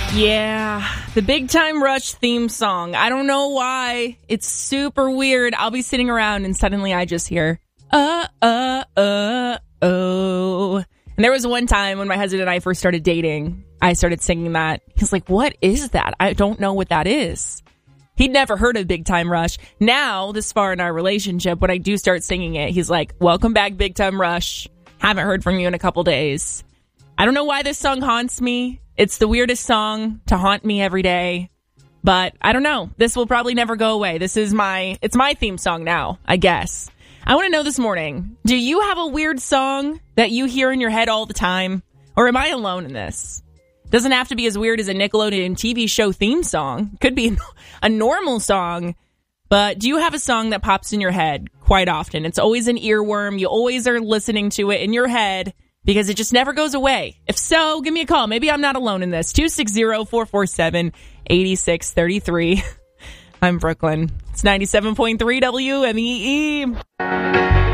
Yeah, the Big Time Rush theme song. I don't know why. It's super weird. I'll be sitting around and suddenly I just hear, oh. And there was one time when my husband and I first started dating, I started singing that. He's like, what is that? I don't know what that is. He'd never heard of Big Time Rush. Now, this far in our relationship, when I do start singing it, he's like, welcome back, Big Time Rush. Haven't heard from you in a couple days. I don't know why this song haunts me. It's the weirdest song to haunt me every day. But I don't know. This will probably never go away. It's my theme song now, I guess. I want to know this morning, do you have a weird song that you hear in your head all the time? Or am I alone in this? Doesn't have to be as weird as a Nickelodeon TV show theme song. Could be a normal song. But do you have a song that pops in your head quite often? It's always an earworm. You always are listening to it in your head because it just never goes away. If so, give me a call. Maybe I'm not alone in this. 260-447-8633. I'm Brooklyn. It's 97.3 WMEE.